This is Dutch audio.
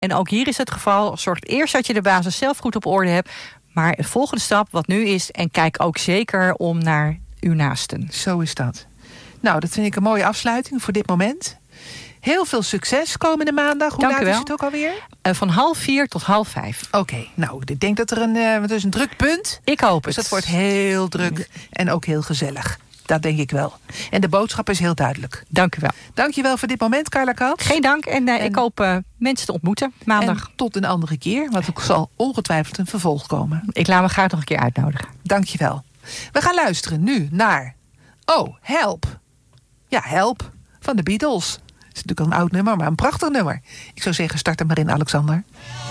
En ook hier is het geval, zorg eerst dat je de basis zelf goed op orde hebt. Maar de volgende stap, wat nu is, en kijk ook zeker om naar uw naasten. Zo is dat. Nou, dat vind ik een mooie afsluiting voor dit moment. Heel veel succes komende maandag. Hoe laat is het ook alweer? Van 4:30 tot 5:30. Oké, nou, ik denk dat er een druk punt. Ik hoop Dus het. het wordt heel druk en ook heel gezellig. Dat denk ik wel. En de boodschap is heel duidelijk. Dank u wel. Dank je wel voor dit moment, Carla Kat. Geen dank en ik hoop mensen te ontmoeten maandag. En tot een andere keer, want er zal ongetwijfeld een vervolg komen. Ik laat me graag nog een keer uitnodigen. Dank je wel. We gaan luisteren nu naar... Oh, Help. Ja, Help van de Beatles. Het is natuurlijk al een oud nummer, maar een prachtig nummer. Ik zou zeggen, start er maar in, Alexander.